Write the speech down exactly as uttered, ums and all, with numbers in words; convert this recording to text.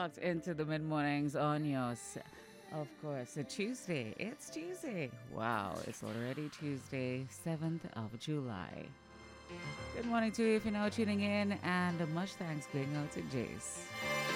locked into the mid mornings on yours. Of course, a Tuesday. It's Tuesday. Wow, it's already Tuesday, seventh of July. Good morning to you if you're now tuning in, and much thanks going out to Jace.